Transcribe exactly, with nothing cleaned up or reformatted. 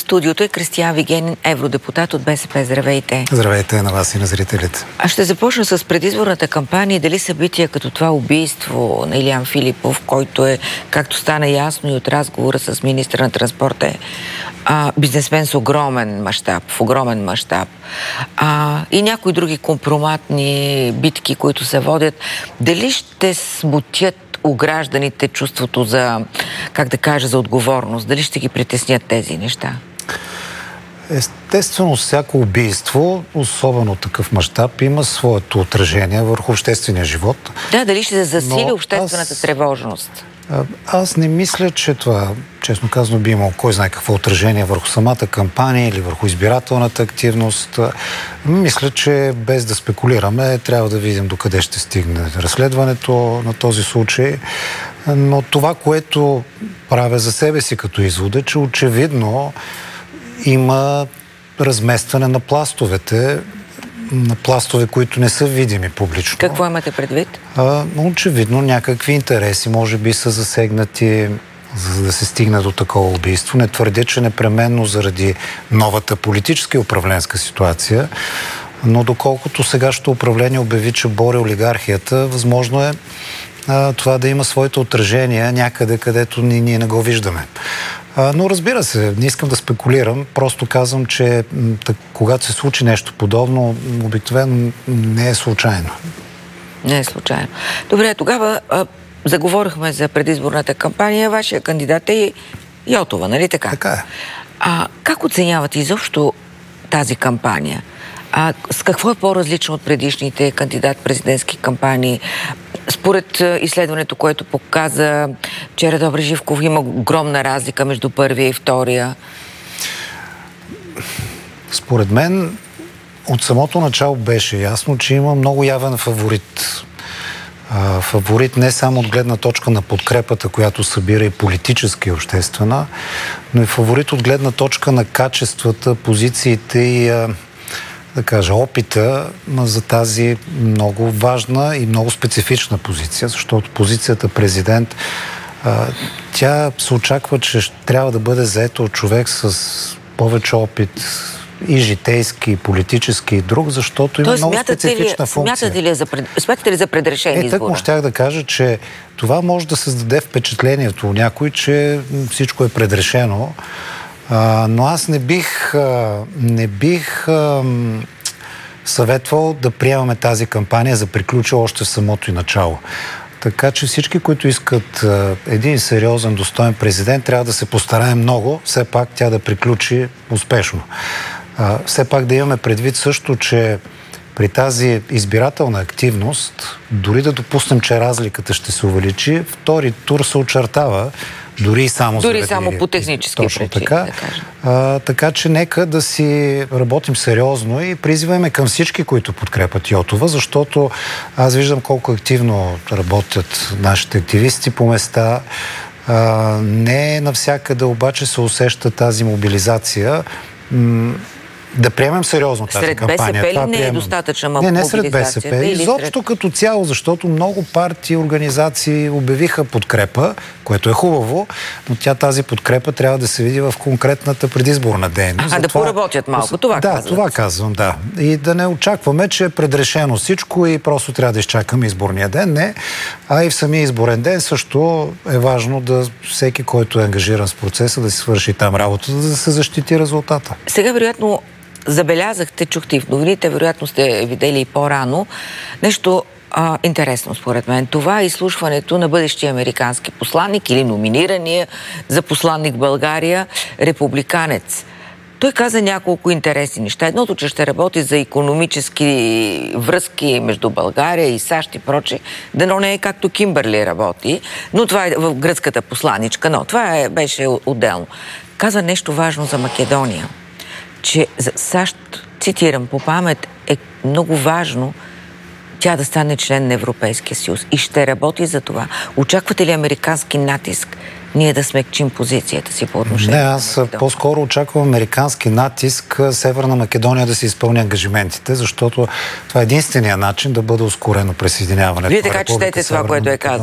студиото е Кристиян Вигенин, евродепутат от БСП. Здравейте! Здравейте на вас и на зрителите. Аз ще започна с предизборната кампания. Дали събития като това убийство на Илиян Филипов, който е, както стана ясно и от разговора с министъра на транспорта, е а, бизнесмен с огромен мащаб, в огромен мащаб. А, и някои други компроматни битки, които се водят. Дали ще смутят у гражданите чувството за, как да кажа, за отговорност? Дали ще ги притеснят тези неща? Естествено, всяко убийство, особено такъв мащаб, има своето отражение върху обществения живот. Да, дали ще засили Но обществената аз... тревожност? Аз не мисля, че това, честно казано, би имало кой знае какво отражение върху самата кампания или върху избирателната активност. Мисля, че без да спекулираме, трябва да видим докъде ще стигне разследването на този случай. Но това, което правя за себе си като извод, е, че очевидно има разместване на пластовете, на пластове, които не са видими публично. Какво имате предвид? А, очевидно някакви интереси може би са засегнати, за да се стигне до такова убийство. Не твърдя, че непременно заради новата политическа и управленска ситуация, но доколкото сегашното управление обяви, че бори олигархията, възможно е а, това да има своите отражения някъде, където ние, ние не го виждаме. Но разбира се, не искам да спекулирам, просто казвам, че так, когато се случи нещо подобно, обикновено не е случайно. Не е случайно. Добре, тогава а, заговорихме за предизборната кампания. Вашия кандидат е Йотова, нали така? Така е. А как оценявате изобщо тази кампания? А с какво е по-различно от предишните кандидат-президентски кампании? Според изследването, което показа вчера Добри Живков, има огромна разлика между първия и втория. Според мен от самото начало беше ясно, че има много явен фаворит. А, фаворит не само от гледна точка на подкрепата, която събира и политически и обществена, но и фаворит от гледна точка на качествата, позициите и а, да кажа, опита за тази много важна и много специфична позиция, защото позицията президент, тя се очаква, че трябва да бъде заета от човек с повече опит и житейски, и политически, и друг, защото има много специфична ли, функция. Смятате ли за, пред... смятате ли за предрешение е, избора? Так му щях да кажа, че това може да създаде впечатлението у някой, че всичко е предрешено. А, но аз не бих, а, не бих а, съветвал да приемаме тази кампания за приключила още в самото и начало. Така че всички, които искат а, един сериозен, достоен президент, трябва да се постараем много, все пак тя да приключи успешно. А, все пак да имаме предвид също, че при тази избирателна активност, дори да допуснем, че разликата ще се увеличи, втори тур се очертава, дори и само, дори заради, само по технически точно причини, така. да кажем. А, така че нека да си работим сериозно и призваме към всички, които подкрепят Йотова, защото аз виждам колко активно работят нашите активисти по места. А, не навсякъде обаче се усеща тази мобилизация. М- Да приемем сериозно тази сред кампания. БСП ли Това не приемам. е достатъчна Не, не сред БСП. Изобщо сред... като цяло, защото много партии, организации обявиха подкрепа, което е хубаво, но тя тази подкрепа трябва да се види в конкретната предизборна дейност. А, да това... поработят малко, това да, казват. Да, това казвам, да. И да не очакваме, че е предрешено всичко и просто трябва да изчакаме изборния ден. Не. А и в самия изборен ден също е важно да всеки, който е ангажиран с процеса, да си свърши там работата, да се защити резултата. Сега, вероятно, забелязахте, чухте и в новините, вероятно сте видели и по-рано, нещо а, интересно според мен. Това е изслушването на бъдещия американски посланник или номинирания за посланник в България републиканец. Той каза няколко интересни неща. Едното, че ще работи за икономически връзки между България и САЩ и проче. Дано не е както Кимбърли работи, но това е в гръцката посланичка, но това е, беше отделно. Каза нещо важно за Македония, че за САЩ, цитирам по памет, е много важно тя да стане член на Европейския съюз и ще работи за това. Очаквате ли американски натиск ние да смекчим позицията си по отношение? Не, аз по-скоро очаквам американски натиск Северна Македония да се изпълни ангажиментите, защото това е единствения начин да бъде ускорено присъединяването. Вие така четете това, което е казано.